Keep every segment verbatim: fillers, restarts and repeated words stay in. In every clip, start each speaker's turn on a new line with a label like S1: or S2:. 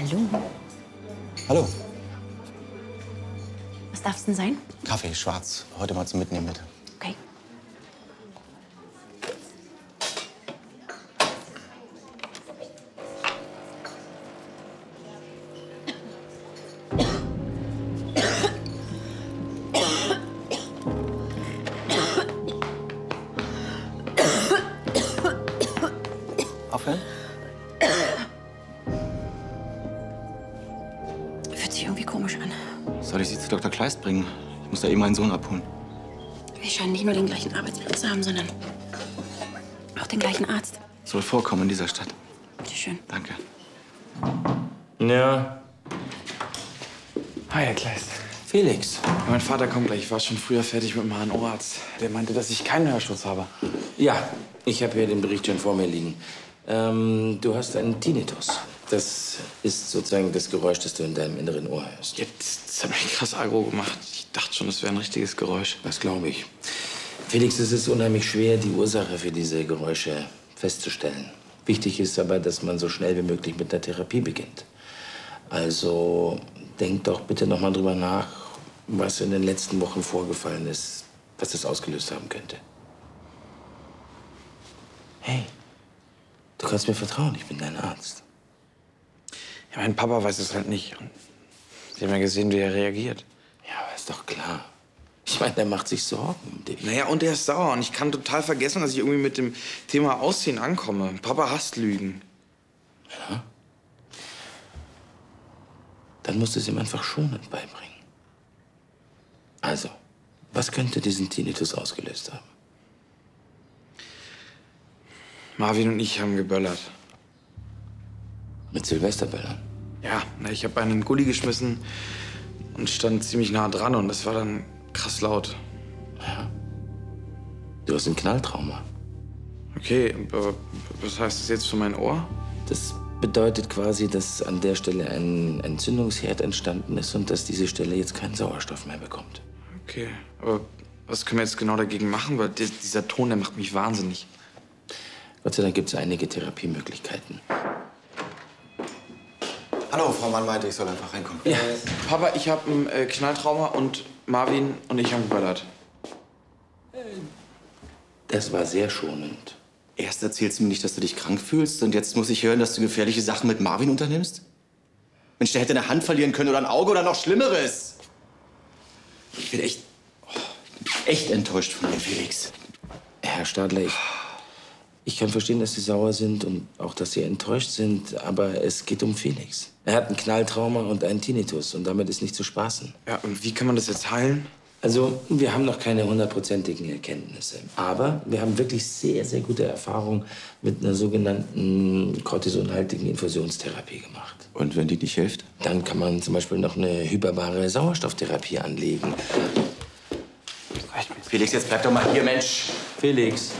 S1: Hallo.
S2: Hallo.
S1: Was darf's denn sein?
S2: Kaffee, schwarz. Heute mal zum Mitnehmen, bitte.
S1: Okay.
S2: Aufhören?
S1: Fühlt sich irgendwie komisch an.
S2: Soll ich Sie zu Doktor Kleist bringen? Ich muss da eben meinen Sohn abholen.
S1: Wir scheinen nicht nur den gleichen Arbeitsplatz zu haben, sondern auch den gleichen Arzt.
S2: Soll vorkommen in dieser Stadt.
S1: Bitte schön.
S2: Danke.
S3: Ja. Hi, Herr Kleist. Felix. Mein Vater kommt gleich. Ich war schon früher fertig mit dem H N O-Arzt. Der meinte, dass ich keinen Hörschutz habe.
S4: Ja, ich habe hier den Bericht schon vor mir liegen. Ähm, du hast einen Tinnitus. Das ist sozusagen das Geräusch, das du in deinem inneren Ohr hörst.
S3: Jetzt, das hat mich krass aggro gemacht. Ich dachte schon, es wäre ein richtiges Geräusch.
S4: Das glaube ich. Felix, es ist unheimlich schwer, die Ursache für diese Geräusche festzustellen. Wichtig ist aber, dass man so schnell wie möglich mit der Therapie beginnt. Also denk doch bitte noch mal drüber nach, was in den letzten Wochen vorgefallen ist, was das ausgelöst haben könnte. Hey, du kannst mir vertrauen, ich bin dein Arzt.
S3: Ja, mein Papa weiß es halt nicht. Und Sie haben ja gesehen, wie er reagiert.
S4: Ja, aber ist doch klar. Ich meine, der macht sich Sorgen um dich.
S3: Naja, und er ist sauer. Und ich kann total vergessen, dass ich irgendwie mit dem Thema Aussehen ankomme. Papa hasst Lügen.
S4: Ja? Dann musst du es ihm einfach schonend beibringen. Also, was könnte diesen Tinnitus ausgelöst haben?
S3: Marvin und ich haben geböllert.
S4: Mit Silvesterböllern?
S3: Ja, na, ich habe einen Gully geschmissen und stand ziemlich nah dran. Und das war dann krass laut.
S4: Ja. Du hast ein Knalltrauma.
S3: Okay, aber was heißt das jetzt für mein Ohr?
S4: Das bedeutet quasi, dass an der Stelle ein Entzündungsherd entstanden ist und dass diese Stelle jetzt keinen Sauerstoff mehr bekommt.
S3: Okay, aber was können wir jetzt genau dagegen machen? Weil die, dieser Ton, der macht mich wahnsinnig.
S4: Gott sei Dank gibt es einige Therapiemöglichkeiten.
S2: Hallo, Frau Mann meinte, ich soll einfach reinkommen.
S3: Ja, Papa, ich habe ein äh, Knalltrauma und Marvin und ich haben geböllert.
S4: Das war sehr schonend.
S2: Erst erzählst du mir nicht, dass du dich krank fühlst und jetzt muss ich hören, dass du gefährliche Sachen mit Marvin unternimmst? Mensch, der hätte eine Hand verlieren können oder ein Auge oder noch Schlimmeres. Ich bin echt, oh, ich bin echt enttäuscht von dir, Felix.
S4: Herr Stadler, ich, ich kann verstehen, dass Sie sauer sind und auch, dass Sie enttäuscht sind, aber es geht um Felix. Er hat ein Knalltrauma und einen Tinnitus und damit ist nicht zu spaßen.
S3: Ja, und wie kann man das jetzt heilen?
S4: Also, wir haben noch keine hundertprozentigen Erkenntnisse. Aber wir haben wirklich sehr, sehr gute Erfahrungen mit einer sogenannten kortisonhaltigen Infusionstherapie gemacht.
S2: Und wenn die nicht hilft?
S4: Dann kann man zum Beispiel noch eine hyperbare Sauerstofftherapie anlegen.
S2: Felix, jetzt bleib doch mal hier, Mensch.
S4: Felix.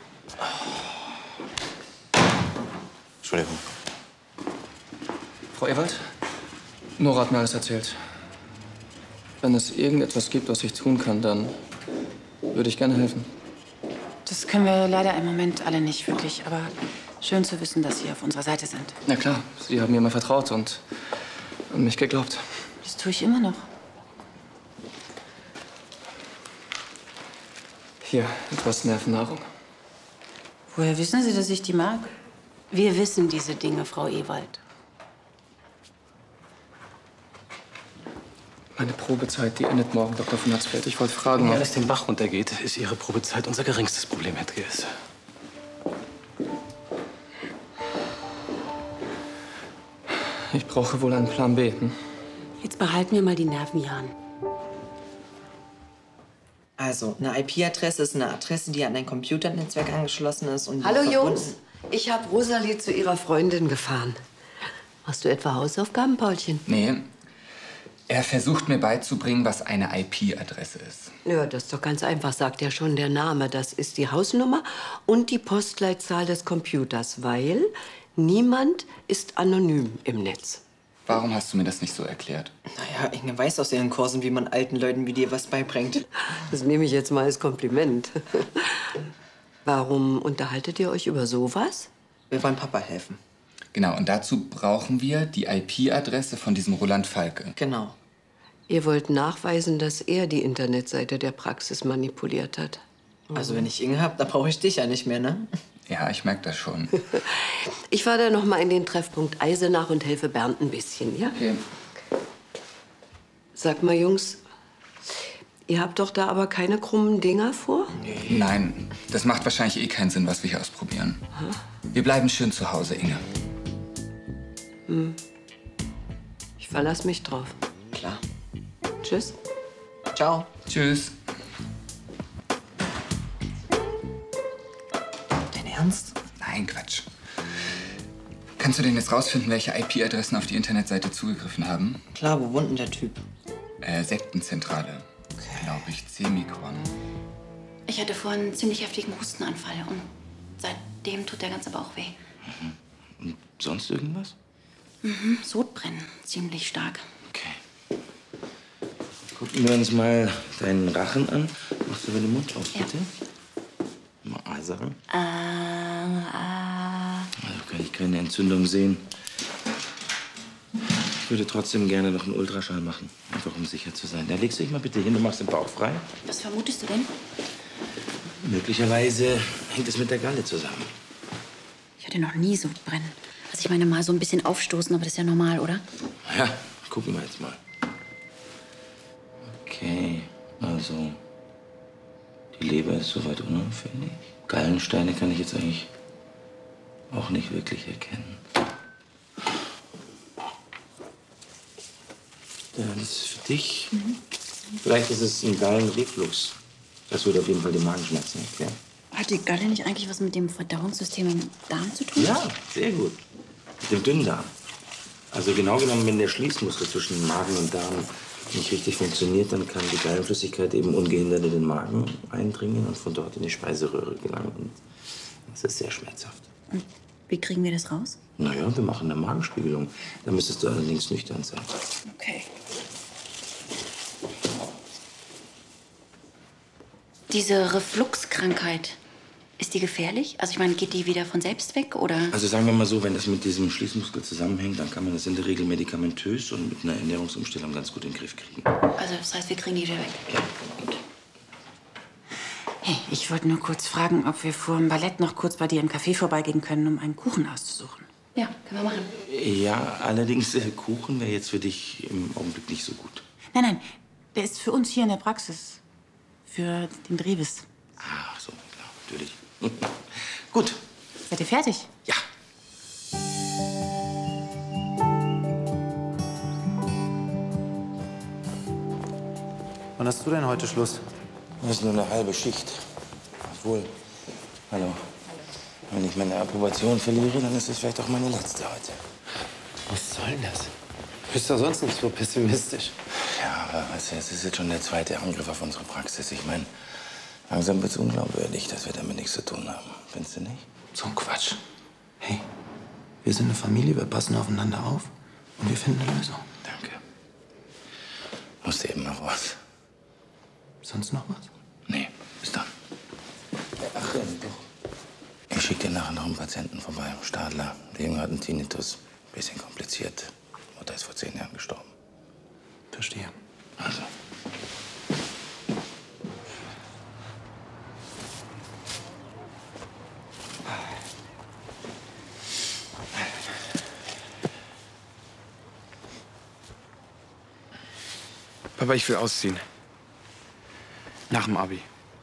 S2: Entschuldigung.
S5: Frau Ewald, Nora hat mir alles erzählt. Wenn es irgendetwas gibt, was ich tun kann, dann würde ich gerne helfen.
S1: Das können wir leider im Moment alle nicht wirklich. Aber schön zu wissen, dass Sie auf unserer Seite sind.
S5: Na klar, Sie haben mir immer vertraut und an mich geglaubt.
S1: Das tue ich immer noch.
S5: Hier, etwas Nervennahrung.
S1: Woher wissen Sie, dass ich die mag? Wir wissen diese Dinge, Frau Ewald.
S5: Meine Probezeit, die endet morgen, Doktor von Hatzfeld. Ich wollte fragen,
S6: Wenn
S5: ob...
S6: alles den Bach runtergeht, ist Ihre Probezeit unser geringstes Problem, Herr Drees.
S5: Ich brauche wohl einen Plan B. Hm?
S1: Jetzt behalten wir mal die Nerven, Jan.
S7: Also, eine I P-Adresse ist eine Adresse, die an ein Computernetzwerk angeschlossen ist und die
S8: Hallo
S7: verbunden-
S8: Jungs, ich habe Rosalie zu ihrer Freundin gefahren. Machst du etwa Hausaufgaben, Paulchen?
S9: Nee. Er versucht mir beizubringen, was eine I P-Adresse ist.
S8: Ja, das ist doch ganz einfach, sagt ja schon der Name. Das ist die Hausnummer und die Postleitzahl des Computers, weil niemand ist anonym im Netz.
S9: Warum hast du mir das nicht so erklärt?
S7: Naja, Inge weiß aus ihren Kursen, wie man alten Leuten wie dir was beibringt.
S8: Das nehme ich jetzt mal als Kompliment. Warum unterhaltet ihr euch über sowas?
S7: Wir wollen Papa helfen.
S9: Genau, und dazu brauchen wir die I P-Adresse von diesem Roland Falke.
S7: Genau.
S8: Ihr wollt nachweisen, dass er die Internetseite der Praxis manipuliert hat.
S7: Also wenn ich Inge hab, dann brauche ich dich ja nicht mehr, ne?
S9: Ja, ich merke das schon.
S8: Ich fahre da noch mal in den Treffpunkt Eisenach und helfe Bernd ein bisschen, ja?
S9: Okay.
S8: Sag mal, Jungs, ihr habt doch da aber keine krummen Dinger vor?
S9: Nein, das macht wahrscheinlich eh keinen Sinn, was wir hier ausprobieren. Wir bleiben schön zu Hause, Inge.
S8: Hm. Ich verlasse mich drauf.
S7: Klar.
S8: Tschüss.
S7: Ciao.
S9: Tschüss.
S7: Dein Ernst?
S9: Nein, Quatsch. Kannst du denn jetzt rausfinden, welche I P-Adressen auf die Internetseite zugegriffen haben?
S7: Klar, wo wohnt denn der Typ?
S9: Äh, Sektenzentrale. Okay. Glaube ich, Semikon.
S10: Ich hatte vorhin einen ziemlich heftigen Hustenanfall und seitdem tut der ganze Bauch weh.
S4: Und sonst irgendwas?
S10: Mhm, Sodbrennen, ziemlich stark.
S4: Okay. Gucken wir uns mal deinen Rachen an. Machst du mal den Mund auf, bitte? Ja. Mal A sagen.
S10: Äh, äh.
S4: Also kann ich keine Entzündung sehen. Ich würde trotzdem gerne noch einen Ultraschall machen, einfach um sicher zu sein. Da legst du dich mal bitte hin, du machst den Bauch frei.
S10: Was vermutest du denn?
S4: Möglicherweise hängt es mit der Galle zusammen.
S10: Ich hatte noch nie Sodbrennen. Also ich meine mal so ein bisschen aufstoßen, aber das ist ja normal, oder?
S4: Ja, gucken wir jetzt mal. Okay, also die Leber ist soweit unauffällig. Gallensteine kann ich jetzt eigentlich auch nicht wirklich erkennen. Ja, das ist für dich. Mhm. Vielleicht ist es ein Gallenreflux. Das würde auf jeden Fall die Magenschmerzen erklären.
S10: Hat die Galle nicht eigentlich was mit dem Verdauungssystem im Darm zu tun?
S4: Ja, sehr gut. Mit dem Dünndarm. Also genau genommen, wenn der Schließmuskel zwischen Magen und Darm nicht richtig funktioniert, dann kann die Gallenflüssigkeit eben ungehindert in den Magen eindringen und von dort in die Speiseröhre gelangen. Und das ist sehr schmerzhaft.
S10: Und wie kriegen wir das raus?
S4: Naja, wir machen eine Magenspiegelung. Da müsstest du allerdings nüchtern sein.
S10: Okay. Diese Refluxkrankheit, ist die gefährlich? Also ich meine, geht die wieder von selbst weg, oder?
S4: Also sagen wir mal so, wenn das mit diesem Schließmuskel zusammenhängt, dann kann man das in der Regel medikamentös und mit einer Ernährungsumstellung ganz gut in den Griff kriegen.
S10: Also das heißt, wir kriegen die wieder weg?
S4: Ja.
S10: Gut.
S1: Hey, ich wollte nur kurz fragen, ob wir vor dem Ballett noch kurz bei dir im Café vorbeigehen können, um einen Kuchen auszusuchen.
S10: Ja, können wir machen.
S4: Ja, allerdings, äh, Kuchen wäre jetzt für dich im Augenblick nicht so gut.
S1: Nein, nein, der ist für uns hier in der Praxis. Für den Drehwiss.
S4: Ach so, klar, natürlich. Gut.
S1: Seid ihr fertig?
S4: Ja.
S6: Wann hast du denn heute Schluss?
S4: Das ist nur eine halbe Schicht. Obwohl, hallo. Wenn ich meine Approbation verliere, dann ist es vielleicht auch meine letzte heute.
S6: Was soll denn das? Du bist doch sonst nicht so pessimistisch.
S4: Ja, aber weißt du, es ist jetzt schon der zweite Angriff auf unsere Praxis. Ich meine, langsam wird es unglaubwürdig, dass wir damit nichts zu tun haben. Findest du nicht?
S6: So ein Quatsch. Hey, wir sind eine Familie, wir passen aufeinander auf und wir finden eine Lösung.
S4: Danke. Musste eben noch was.
S6: Sonst noch was?
S4: Nee, bis dann. Ach, ja, doch. Ich schicke dir nachher noch einen Patienten vorbei. Stadler. Der Junge hat einen Tinnitus. Bisschen kompliziert. Mutter ist vor zehn Jahren gestorben.
S6: Verstehe.
S4: Also.
S3: Papa, ich will ausziehen. Nach dem Abi.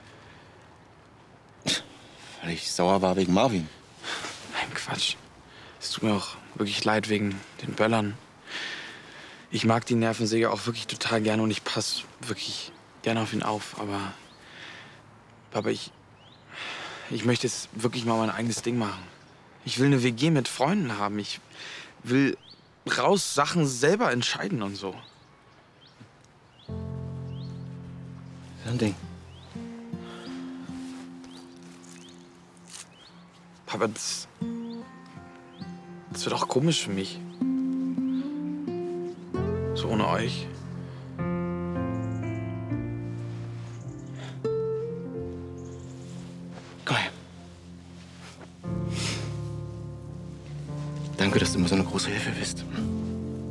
S2: Weil ich sauer war wegen Marvin.
S3: Nein, Quatsch. Es tut mir auch wirklich leid wegen den Böllern. Ich mag die Nervensäge auch wirklich total gerne und ich passe wirklich gerne auf ihn auf. Aber, Papa, ich, ich möchte jetzt wirklich mal mein eigenes Ding machen. Ich will eine W G mit Freunden haben. Ich will raus Sachen selber entscheiden und so.
S2: So ein Ding.
S3: Papa, das, das wird auch komisch für mich. So ohne euch.
S2: Komm her. Danke, dass du mir so eine große Hilfe bist.